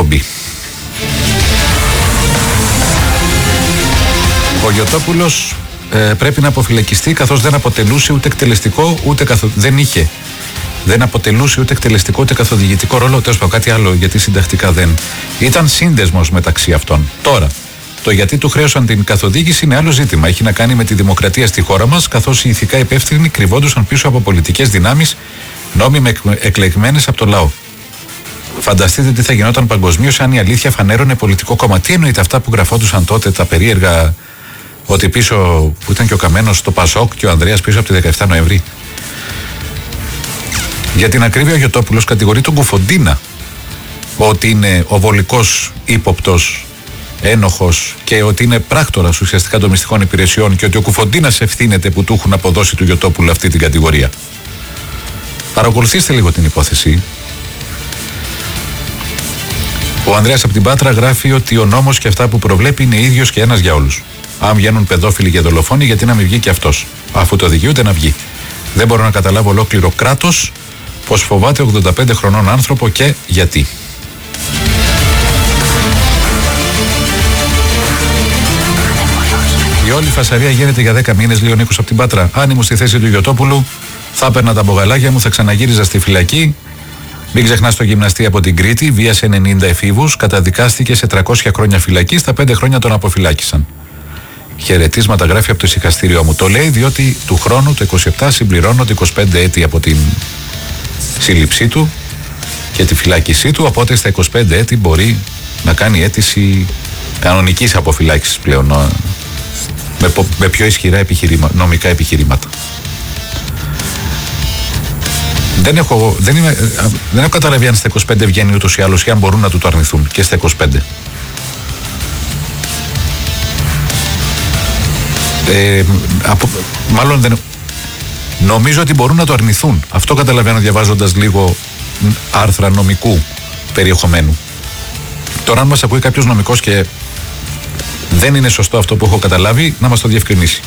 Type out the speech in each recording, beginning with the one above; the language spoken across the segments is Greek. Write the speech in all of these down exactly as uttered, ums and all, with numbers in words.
εκπομπή. Ο Γιωτόπουλος ε, πρέπει να αποφυλακιστεί, καθώς δεν αποτελούσε ούτε εκτελεστικό ούτε καθο... δεν είχε. Δεν αποτελούσε ούτε εκτελεστικό ούτε καθοδηγητικό ρόλο, τέλος πάντων κάτι άλλο, γιατί συντακτικά δεν. Ήταν σύνδεσμος μεταξύ αυτών. Τώρα, το γιατί του χρέωσαν την καθοδήγηση είναι άλλο ζήτημα. Έχει να κάνει με τη δημοκρατία στη χώρα μας, καθώς οι ηθικά υπεύθυνοι κρυβόντουσαν πίσω από πολιτικές δυνάμεις νόμιμα εκλεγμένες από το λαό. Φανταστείτε τι θα γινόταν παγκοσμίως αν η αλήθεια φανέρωνε πολιτικό κόμμα. Τι εννοείται αυτά που γραφόντουσαν τότε τα περίεργα, ότι πίσω που ήταν και ο Καμένος στο Πασόκ και ο Ανδρέας πίσω από τη δεκαεφτά Νοεμβρίου. Για την ακρίβεια, ο Γιωτόπουλος κατηγορεί τον Κουφοντίνα ότι είναι ο βολικός ύποπτος, ένοχος και ότι είναι πράκτορας ουσιαστικά των μυστικών υπηρεσιών και ότι ο Κουφοντίνας ευθύνεται που του έχουν αποδώσει του Γιωτόπουλου αυτή την κατηγορία. Παρακολουθήστε λίγο την υπόθεση. Ο Ανδρέας από την Πάτρα γράφει ότι ο νόμος και αυτά που προβλέπει είναι ίδιος και ένας για όλους. Αν βγαίνουν παιδόφιλοι και δολοφόνοι, γιατί να μην βγει και αυτός, αφού το δικαιούται να βγει. Δεν μπορώ να καταλάβω ολόκληρο κράτος πως φοβάται ογδόντα πέντε χρονών άνθρωπο και γιατί. Η όλη φασαρία γίνεται για δέκα μήνες, λέει ο Νίκος από την Πάτρα. Αν ήμουν στη θέση του Γιωτόπουλου, θα έπαιρνα τα μπογαλάκια μου, θα ξαναγύριζα στη φυλακή. Μην ξεχνάς το γυμναστή από την Κρήτη, βίασε ενενήντα εφήβους, καταδικάστηκε σε τριακόσια χρόνια φυλακή, στα πέντε χρόνια τον αποφυλάκησαν. Χαιρετίσματα γράφει από το ησυχαστήριό μου. Το λέει διότι του χρόνου, το είκοσι επτά, συμπληρώνονται είκοσι πέντε έτη από την σύλληψή του και τη φυλάκισή του, οπότε στα είκοσι πέντε έτη μπορεί να κάνει αίτηση κανονικής αποφυλάκησης πλέον, με, με πιο ισχυρά επιχειρημα, νομικά επιχειρήματα. Δεν έχω, δεν, είμαι, δεν έχω καταλαβεί αν στα είκοσι πέντε βγαίνει ούτως ή άλλως ή αν μπορούν να του το αρνηθούν και στα είκοσι πέντε. Ε, από, μάλλον δεν, νομίζω ότι μπορούν να το αρνηθούν. Αυτό καταλαβαίνω διαβάζοντας λίγο άρθρα νομικού περιεχομένου. Τώρα αν μας ακούει κάποιος νομικός και δεν είναι σωστό αυτό που έχω καταλάβει, να μας το διευκρινίσει.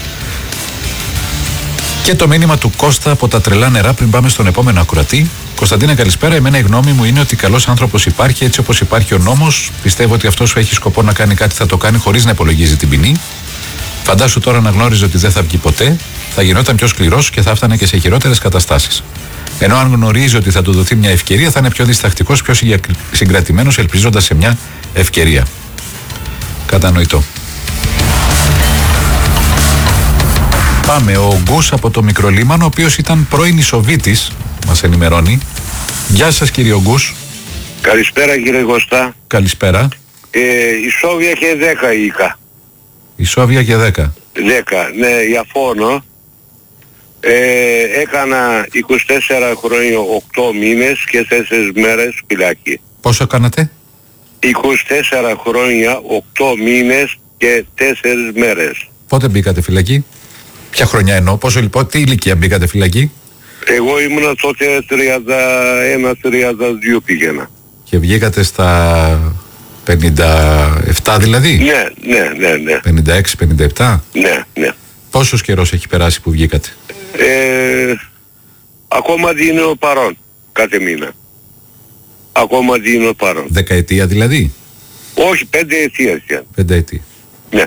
Και το μήνυμα του Κώστα από τα τρελά νερά πριν πάμε στον επόμενο ακροατή. Κωνσταντίνα, καλησπέρα. Εμένα η γνώμη μου είναι ότι καλός άνθρωπος υπάρχει, έτσι όπως υπάρχει ο νόμος. Πιστεύω ότι αυτός που έχει σκοπό να κάνει κάτι θα το κάνει χωρίς να υπολογίζει την ποινή. Φαντάσου τώρα να γνώριζε ότι δεν θα βγει ποτέ, θα γινόταν πιο σκληρός και θα έφτανε και σε χειρότερες καταστάσεις. Ενώ αν γνωρίζει ότι θα του δοθεί μια ευκαιρία, θα είναι πιο διστακτικός, πιο συγκρατημένος, ελπίζοντας σε μια ευκαιρία. Κατανοητό. Πάμε. Ο Γκους από το Μικρολίμανο, ο οποίος ήταν πρώην Ισοβίτης, μας ενημερώνει. Γεια σας, κύριε Γκους. Καλησπέρα, κύριε Κωστά. Καλησπέρα. Ε, η Σόβια και δέκα είχα. Η Σόβια και δέκα. δέκα, ναι, για φόνο. Ε, έκανα είκοσι τέσσερα χρόνια, οκτώ μήνες και τέσσερις μέρες φυλακή. Πόσο κάνατε? είκοσι τέσσερα χρόνια, οκτώ μήνες και τέσσερις μέρες. Πότε μπήκατε φυλακή? Ποια χρονιά εννοώ, πόσο λοιπόν, τι ηλικία μπήκατε φυλακή? Εγώ ήμουνα τότε τριάντα ένα τριάντα δύο πήγαινα. Και βγήκατε στα πενήντα επτά δηλαδή? Ναι, ναι, ναι, ναι. πενήντα έξι πενήντα επτά? Ναι, ναι. Πόσος καιρός έχει περάσει που βγήκατε? Ε, ακόμα δίνω παρόν κάθε μήνα. Ακόμα δίνω παρόν. Δεκαετία δηλαδή? Όχι, πέντε αιτία. Πέντε αιτία. Ναι.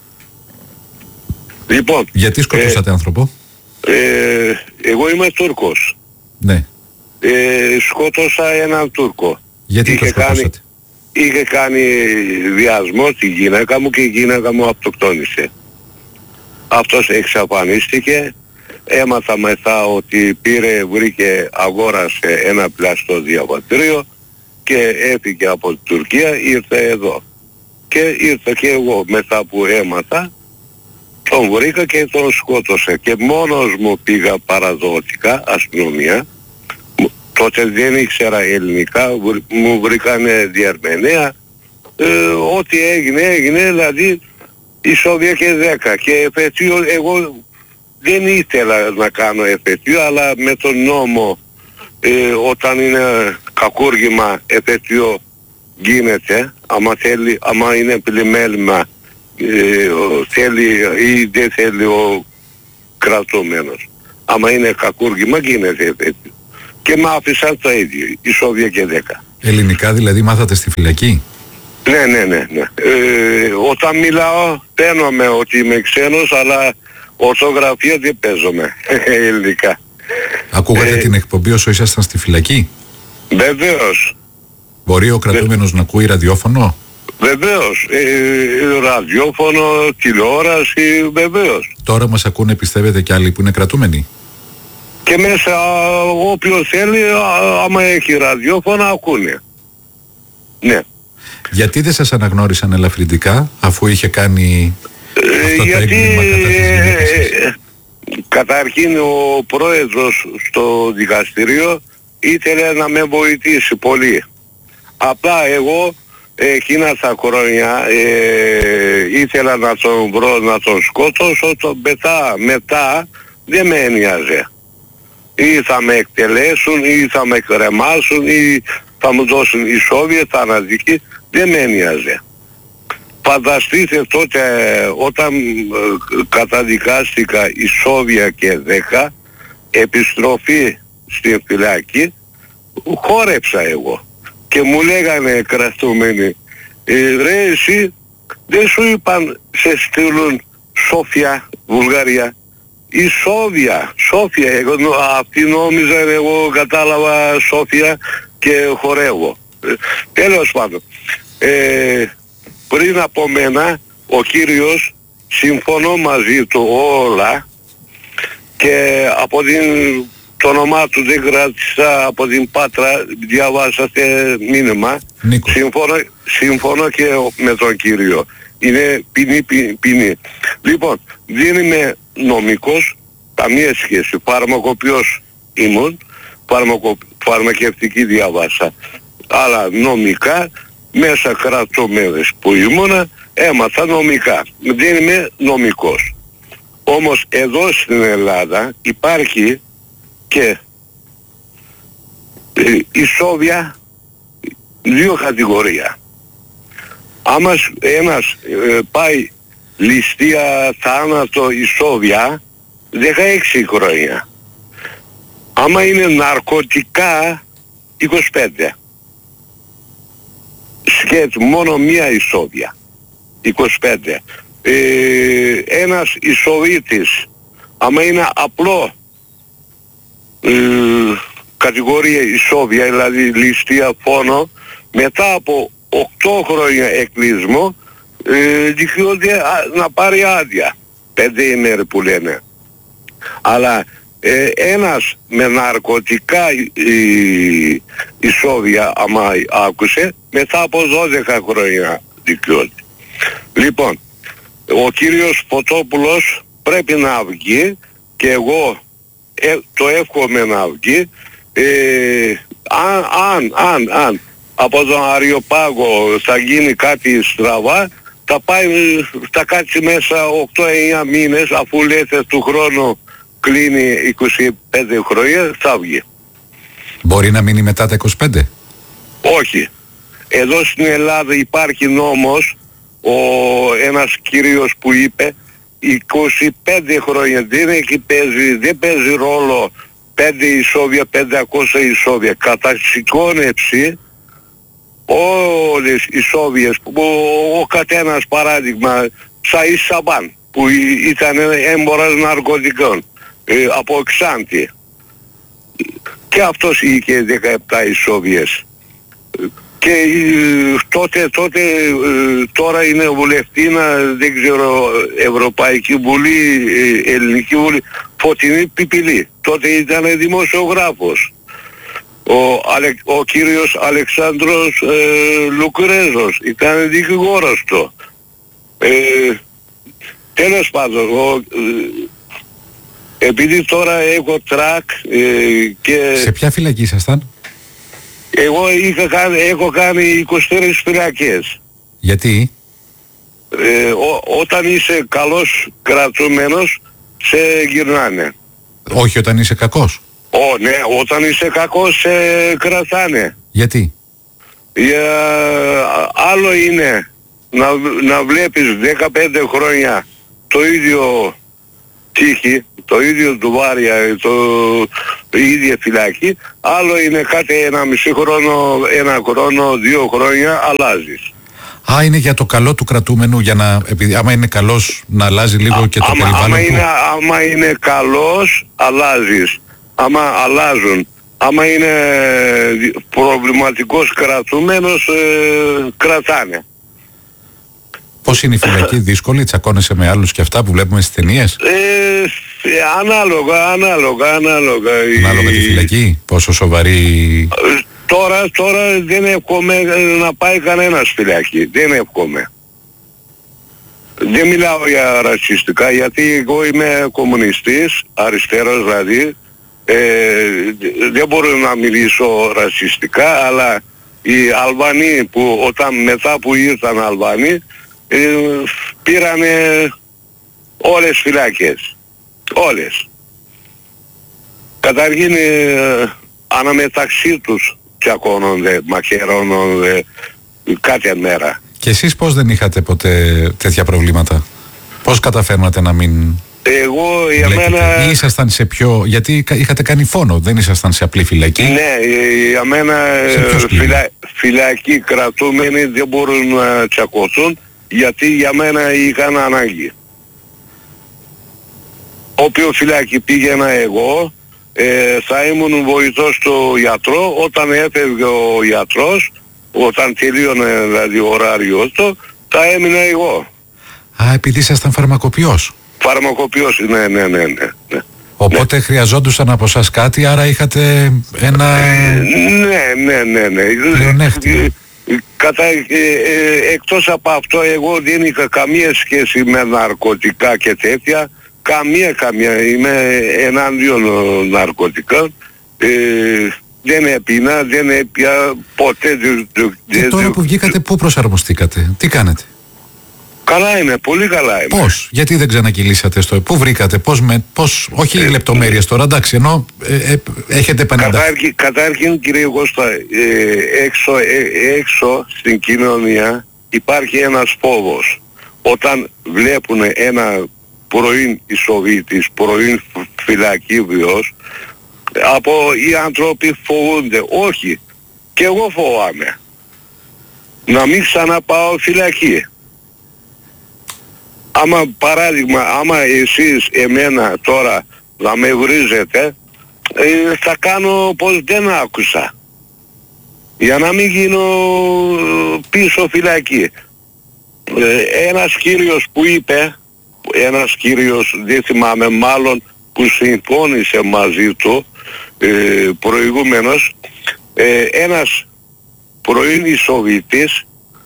Λοιπόν. Γιατί σκοτώσατε ε, άνθρωπο? Ε, εγώ είμαι Τούρκος. Ναι. Ε, σκότωσα έναν Τούρκο. Γιατί είχε το σκοτώσατε? Κάνει, είχε κάνει βιασμό στη γυναίκα μου και η γυναίκα μου αυτοκτόνησε. Αυτός εξαφανίστηκε. Έμαθα μετά ότι πήρε, βρήκε, αγόρασε ένα πλαστό διαβατήριο και έφυγε από την Τουρκία, ήρθε εδώ. Και ήρθα και εγώ μετά που έμαθα, τον βρήκα και τον σκότωσε. Και μόνος μου πήγα παραδοτικά, αστυνομία. Τότε δεν ήξερα ελληνικά, μου βρήκανε διερμηνέα. Ε, ό,τι έγινε, έγινε, δηλαδή η Σόβια και δέκα. Και επαιτίο, εγώ δεν ήθελα να κάνω επαιτίο, αλλά με τον νόμο, ε, όταν είναι κακούργημα επαιτίο γίνεται, άμα θέλει, άμα είναι πλημέλημα, ε, θέλει ή δεν θέλει ο κρατούμενος. Άμα είναι κακούργημα γίνεται επαιτίο. Και μ' άφησαν το ίδιο, η Σόβια και δέκα. Ελληνικά δηλαδή μάθατε στη φυλακή? Ναι, ναι, ναι, ναι. Ε, όταν μιλάω παίρνομαι ότι είμαι ξένος, αλλά ορθογραφία δεν παίζομαι ελληνικά. Ακούγατε ε, την εκπομπή όσο ήσασταν στη φυλακή? Βεβαίως. Μπορεί ο κρατούμενος Βε... να ακούει ραδιόφωνο? Βεβαίως. Ε, ραδιόφωνο, τηλεόραση, βεβαίως. Τώρα μας ακούνε, πιστεύετε, κι άλλοι που είναι κρατούμενοι? Και μέσα όποιος θέλει, άμα έχει ραδιόφωνο, ακούνε. Ναι. Γιατί δεν σας αναγνώρισαν ελαφρυντικά, αφού είχε κάνει ε, αυτό γιατί, το έγκλημα κατά της γυναίκας σας? Ε, καταρχήν ο πρόεδρος στο δικαστήριο ήθελε να με βοηθήσει πολύ. Απλά εγώ εκείνα τα χρόνια ε, ήθελα να τον βρω, να τον σκότωσω, το μετά, μετά δεν με ένοιαζε. Ή θα με εκτελέσουν ή θα με κρεμάσουν ή θα μου δώσουν ισόβια, θανατική, δεν με ένοιαζε. Φανταστείτε τότε όταν ε, καταδικάστηκα ισόβια και δέκα, επιστροφή στην φυλάκη, χόρεψα εγώ. Και μου λέγανε κρατούμενοι, ε, ρε εσύ δεν σου είπαν σε στείλουν Σόφια, Βουλγαρία? Η Σόβια, Σόφια, εγώ, αυτοί νόμιζαν, εγώ κατάλαβα Σόφια και χορεύω. Ε, τέλος πάντων, ε, πριν από μένα ο κύριος, συμφωνώ μαζί του όλα, και από την, το όνομά του δεν κράτησα, από την Πάτρα διαβάσατε μήνυμα. Συμφωνώ, συμφωνώ και με τον κύριο. Είναι ποινή, ποινή. Λοιπόν, δεν είμαι νομικός, καμία σχέση. Φαρμακοποιός ήμουν, φαρμακο, φαρμακευτική διαβάσα. Αλλά νομικά, μέσα κρατούμενες που ήμουνα, έμαθα νομικά. Δεν είμαι νομικός. Όμως εδώ στην Ελλάδα υπάρχει και ε, ισόβια δύο κατηγορία. Άμα ένας ε, πάει ληστεία, θάνατο, ισόβια, δεκαέξι χρόνια. Άμα είναι ναρκωτικά, είκοσι πέντε. Σκέτ, μόνο μία ισόβια, είκοσι πέντε. Ε, ένας ισοβίτης, άμα είναι απλό ε, κατηγορία ισόβια, δηλαδή ληστεία, φόνο, μετά από οκτώ χρόνια εκκλεισμό ε, δικαιούται να πάρει άδεια, πέντε ημέρες που λένε. Αλλά ε, ένας με ναρκωτικά ε, ισόβια, άμα άκουσε, μετά από δώδεκα χρόνια δικαιούται. Λοιπόν, ο κύριος Φωτόπουλος πρέπει να βγει και εγώ ε, το εύχομαι να βγει. ε, αν, αν, αν, αν από τον Αριοπάγο θα γίνει κάτι στραβά, θα πάει, θα κάτσει μέσα οκτώ εννιά μήνες, αφού λέτε του χρόνου κλείνει είκοσι πέντε χρόνια, θα βγει. Μπορεί να μείνει μετά τα είκοσι πέντε? Όχι. Εδώ στην Ελλάδα υπάρχει νόμος, ο ένας κύριος που είπε είκοσι πέντε χρόνια, δεν έχει παίζει, δεν παίζει ρόλο πέντε ισόβια, πεντακόσια ισόβια. Κατά σηκώνευση όλες οι ισόβιες, ο, ο κατένας παράδειγμα Σαΐς Σαμπάν που ήταν έμπορας ναρκωτικών ε, από Ξάντη, και αυτός είχε δεκαεπτά ισόβιες. Και ε, τότε, τότε ε, τώρα είναι βουλευτήνα, δεν ξέρω, Ευρωπαϊκή Βουλή, ε, Ελληνική Βουλή, Φωτεινή Πιπηλή. Τότε ήταν δημοσιογράφος. Ο, Αλε, ο κύριος Αλεξάνδρος ε, Λουκρέζος ήταν δικηγόρος του. Ε, τέλος πάντων, ο, ε, επειδή τώρα έχω τρακ ε, και... Σε ποια φυλακή ήσασταν? Εγώ είχα κάνει, έχω κάνει είκοσι τρεις φυλακές. Γιατί? Ε, ό, όταν είσαι καλός κρατούμενος, σε γυρνάνε. Όχι όταν είσαι κακός? Ω, ναι, όταν είσαι κακός, σε κρατάνε. Γιατί? Για, άλλο είναι να, να βλέπεις δεκαπέντε χρόνια το ίδιο τύχη, το ίδιο ντουβάρια, το, το ίδια φυλακή, άλλο είναι κάτι ένα μισή χρόνο, ένα χρόνο, δύο χρόνια αλλάζεις. Α, είναι για το καλό του κρατούμενου, για να, επειδή άμα είναι καλός να αλλάζει λίγο Α, και το άμα, περιβάλλον άμα του. Είναι, άμα είναι καλός, αλλάζεις. Άμα αλλάζουν. Άμα είναι προβληματικός κρατούμενος, ε, κρατάνε. Πώς είναι η φυλακή, δύσκολη, τσακώνεσαι με άλλους και αυτά που βλέπουμε στις ταινίες? Ε, ανάλογα, ανάλογα, ανάλογα. Ανάλογα τη φυλακή, πόσο σοβαρή... Τώρα, τώρα δεν εύχομαι να πάει κανένας φυλακή. Δεν εύχομαι. Δεν μιλάω για ρατσιστικά, γιατί εγώ είμαι κομμουνιστής, αριστερός δηλαδή. Ε, δεν μπορώ να μιλήσω ρατσιστικά, αλλά οι Αλβανοί που όταν μετά που ήρθαν Αλβανοί ε, πήρανε όλες φυλακές. Όλες. Καταρχήν ε, αναμεταξύ τους τσακώνονται, μαχαιρώνονται κάθε μέρα. Και εσείς πώς δεν είχατε ποτέ τέτοια προβλήματα? Πώς καταφέρνατε να μην... Εγώ για βλέπετε? μένα... Ή ήσασταν σε πιο... Γιατί είχατε κάνει φόνο, δεν ήσασταν σε απλή φυλακή. Ναι, για μένα φυλα... φυλακοί κρατούμενοι δεν μπορούν να τσακωθούν, γιατί για μένα είχαν ανάγκη. Όποιο φυλακή πήγαινα εγώ, ε, θα ήμουν βοηθός του γιατρό. Όταν έφευγε ο γιατρός, όταν τελείωνε δηλαδή ο ωράριος του, θα έμεινα εγώ. Α, επειδή ήσασταν φαρμακοποιός. Φαρμακοποιός, ναι, ναι, ναι, ναι. Οπότε ναι, χρειαζόντουσαν από σας κάτι, άρα είχατε ένα... Ε, ναι, ναι, ναι, ναι. πλεονέκτημα. Κατά, ε, ε, εκτός από αυτό, εγώ δεν είχα καμία σχέση με ναρκωτικά και τέτοια. Καμία, καμία. Είμαι εναντίον ναρκωτικών. Ε, δεν έπινα, δεν έπια ποτέ. Και τώρα που βγήκατε, πού προσαρμοστήκατε, τι κάνετε? Καλά είναι, πολύ καλά είναι. Πώς, γιατί δεν ξανακυλήσατε στο... Πού βρήκατε, πώς με... Πώς, όχι ε, λεπτομέρειες τώρα, εντάξει, ενώ ε, ε, έχετε επανενταχθεί. Κατάρχην, κατάρχην κύριε Κώστα, ε, έξω, ε, έξω στην κοινωνία υπάρχει ένας φόβος. Όταν βλέπουν ένα πρώην ισοβήτης, πρώην φυλακή βιός, από οι άνθρωποι φοβούνται. Όχι, και εγώ φοβάμαι να μην ξαναπάω φυλακή. Άμα παράδειγμα, άμα εσείς εμένα τώρα να με βρίζετε, ε, θα κάνω πως δεν άκουσα, για να μην γίνω πίσω φυλακή. Ε, ένας κύριος που είπε, ένας κύριος, δεν θυμάμαι, μάλλον που συμφώνησε μαζί του ε, προηγούμενος, ε, ένας πρώην ισοβήτης,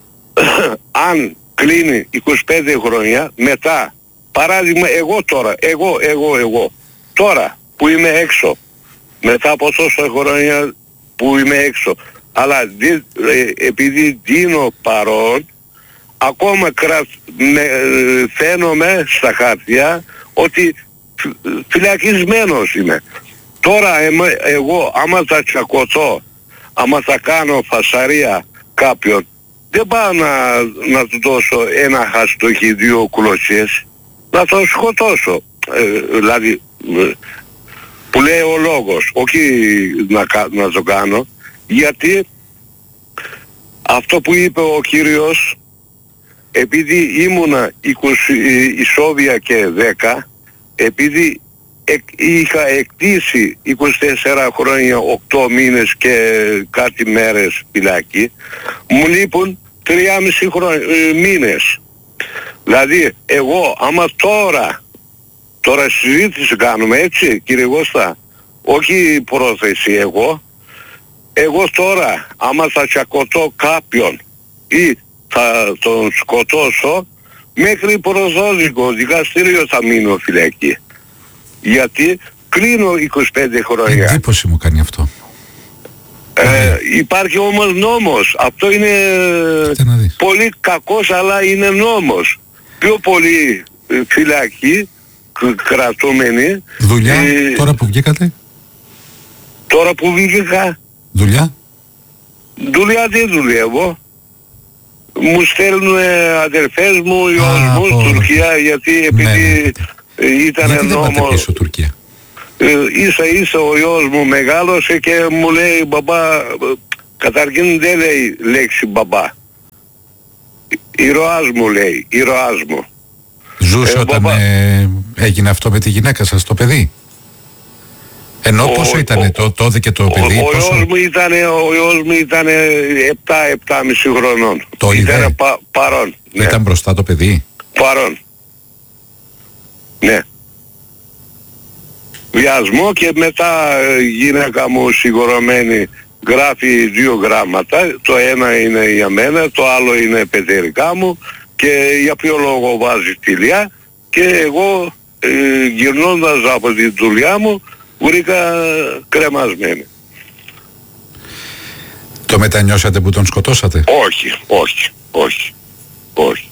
αν κλείνει είκοσι πέντε χρόνια μετά, παράδειγμα εγώ τώρα, εγώ, εγώ, εγώ, τώρα που είμαι έξω, μετά από τόσα χρόνια που είμαι έξω, αλλά δι, ε, επειδή δίνω παρόν, ακόμα κρα, με, φαίνομαι στα χαρτιά ότι φυλακισμένος είμαι. Τώρα εμέ, εγώ άμα θα τσακωθώ, άμα θα κάνω φασαρία κάποιον, δεν πάω να, να του δώσω ένα χαστούχι, δύο κλωτσιές, να τον σκοτώσω. Ε, δηλαδή, που λέει ο λόγος, όχι να, να το κάνω, γιατί αυτό που είπε ο κύριος, επειδή ήμουνα είκοσι ισόβια και δέκα, επειδή εκ, είχα εκτίσει είκοσι τέσσερα χρόνια, οκτώ μήνες και κάτι μέρες φυλακή, μου λείπουν τριάμισι ε, μήνες. Δηλαδή εγώ άμα τώρα, τώρα συζήτηση κάνουμε, έτσι κύριε Κώστα, όχι πρόθεση εγώ, εγώ τώρα άμα θα τσακωτώ κάποιον ή θα τον σκοτώσω, μέχρι προδότικο δικαστήριο θα μείνω φυλακή. Γιατί κλείνω είκοσι πέντε χρόνια. Εντύπωση μου κάνει αυτό. Ε, υπάρχει όμως νόμος. Αυτό είναι πολύ κακός, αλλά είναι νόμος. Πιο πολύ φυλακή, κρατούμενοι. Δουλειά, ε, τώρα που βγήκατε? Τώρα που βγήκα. Δουλειά? Δουλειά δεν δουλεύω. Μου στέλνουν αδερφές μου, γιος μου, Τουρκία, γιατί επειδή... Ναι. Ήτανε γιατί δεν νόμο... πάτε πίσω Τουρκία? Ε, ίσα ίσα ο γιος μου μεγάλωσε και μου λέει μπαμπά, καταρχήν δεν λέει λέξη μπαμπά. Ηρωάς μου λέει, ηρωάς μου. Ζούσε ε, όταν μπαμπά... ε, έγινε αυτό με τη γυναίκα σας, το παιδί? Ενώ ο, πόσο ήταν το, τότε και το παιδί? Ο, πόσο... ο γιος μου ήταν, ο γιος μου ήταν επτά επτά και μισό χρονών. Το είδε? Ήταν πα, παρόν. Ναι. Ήταν μπροστά το παιδί? Παρόν. Ναι. Βιασμό και μετά η γυναίκα μου συγχωρωμένη γράφει δύο γράμματα. Το ένα είναι για μένα, το άλλο είναι πεθερικά μου και για ποιο λόγο βάζει τηλιά και εγώ ε, γυρνώντας από τη δουλειά μου βρήκα κρεμασμένη. Το μετανιώσατε που τον σκοτώσατε? Όχι, όχι, όχι, όχι.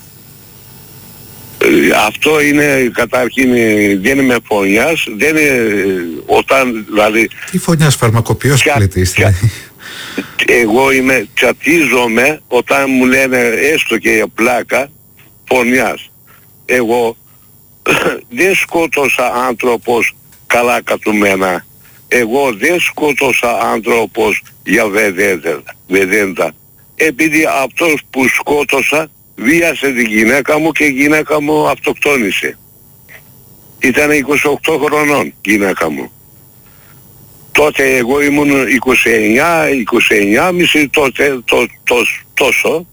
Ε, αυτό είναι καταρχήν, δεν είμαι φωνιάς, δεν είναι όταν δηλαδή... Τι φωνιάς, φαρμακοποιός πλητής? Εγώ είμαι, τσατίζομαι όταν μου λένε έστω και για πλάκα φωνιάς. Εγώ δεν σκότωσα άνθρωπος καλά κατουμένα. Εγώ δεν σκότωσα άνθρωπος για βεδέντα. Επειδή αυτός που σκότωσα βίασε τη γυναίκα μου και η γυναίκα μου αυτοκτόνησε. Ήταν είκοσι οκτώ χρονών η γυναίκα μου. Τότε εγώ ήμουν είκοσι εννιά, είκοσι εννιά μισή τότε το, το, τόσο.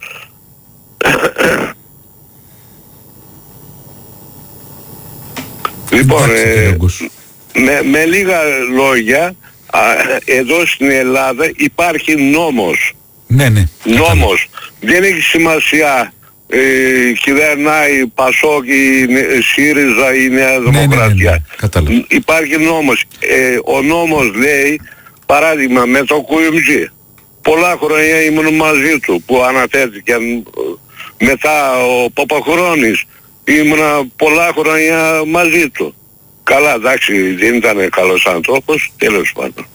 Λοιπόν, ε, με, με λίγα λόγια, α, εδώ στην Ελλάδα υπάρχει νόμος. Ναι, ναι. Νόμος. Δεν έχει σημασία ε, κυβερνάει Πασόκ, η ΣΥΡΙΖΑ, η Νέα Δημοκρατία. Ναι, ναι, ναι. Υπάρχει νόμος. Ε, ο νόμος λέει, παράδειγμα με το Κουιμτζή. Πολλά χρόνια ήμουν μαζί του που αναφέρθηκε. Μετά ο Παπαχρόνης ήμουνα πολλά χρόνια μαζί του. Καλά, εντάξει, δεν ήταν καλός άνθρωπος, τέλος πάντων.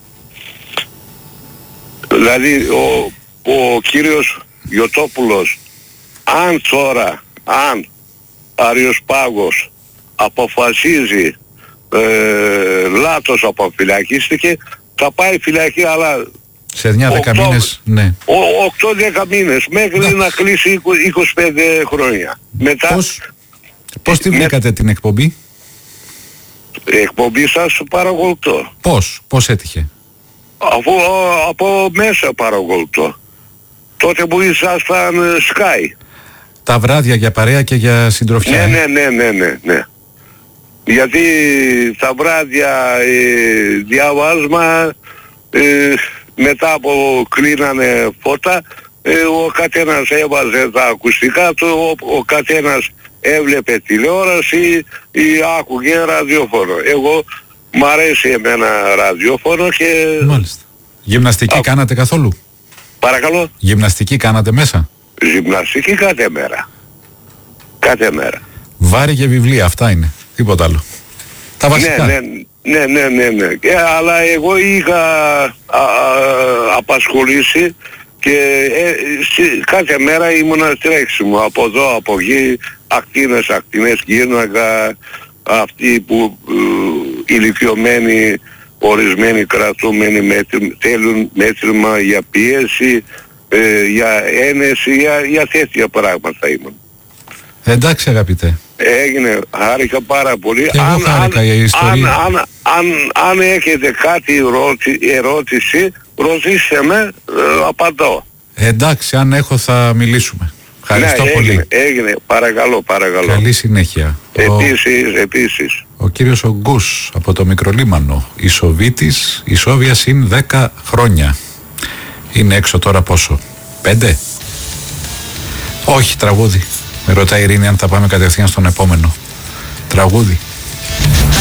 Δηλαδή ο, ο κύριος Γιωτόπουλος, αν τώρα, αν Αριοσπάγος αποφασίζει ε, λάθος αποφυλακίστηκε, θα πάει φυλακή, αλλά σε εννιά δέκα μήνες, ναι. οκτώ δέκα μήνες, μέχρι να, να κλείσει είκοσι πέντε χρόνια. Μετά... Πώς, πώς τη βρήκατε με... την εκπομπή? Εκπομπή σας παρακολουθώ. Πώς, πώς έτυχε? Αφού από μέσα παρακολουθώ. Τότε που ήσασταν Sky. Τα βράδια για παρέα και για συντροφιά. Ναι, ναι, ναι, ναι, ναι, ναι. Γιατί τα βράδια ε, διαβάσμα ε, μετά από κλείνανε φώτα, ε, ο καθένας έβαζε τα ακουστικά του, ο, ο καθένας έβλεπε τηλεόραση ή άκουγε ραδιόφωνο. Εγώ μ' αρέσει εμένα ραδιόφωνο και... Μάλιστα. Γυμναστική Α... κάνατε καθόλου? Παρακαλώ. Γυμναστική κάνατε μέσα? Γυμναστική κάθε μέρα. Κάθε μέρα. Βάρη και βιβλία, αυτά είναι. Τίποτα άλλο. Τα βασικά. Ναι, ναι, ναι, ναι, ναι, ναι. Ε, αλλά εγώ είχα α, α, απασχολήσει και ε, σι, κάθε μέρα ήμουνα τρέξιμο. Από εδώ, από εκεί, ακτίνες, ακτίνες, γύρναγα αυτοί που ε, ηλικιωμένοι, ορισμένοι κρατούμενοι μέτρη, θέλουν μέτρημα για πίεση, ε, για ένεση, για, για τέτοια πράγματα ήμουν. Εντάξει αγαπητέ. Έγινε, χάρηκα πάρα πολύ. Και εγώ αν, χάρηκα αν, για ιστορία. Αν, αν, αν, αν έχετε κάτι ερώτη, ερώτηση, ρωτήστε με, ε, απαντώ. Εντάξει, αν έχω θα μιλήσουμε. Ευχαριστώ ναι, πολύ. Έγινε, έγινε, παρακαλώ, παρακαλώ. Καλή συνέχεια. Επίσης, ο... επίσης. Ο κύριος Ογκούς από το Μικρολίμανο, Ισοβίτης, Ισόβια συν δέκα χρόνια. Είναι έξω τώρα πόσο? Πέντε? Όχι, τραγούδι. Με ρωτάει η Ειρήνη αν θα πάμε κατευθείαν στον επόμενο. Τραγούδι.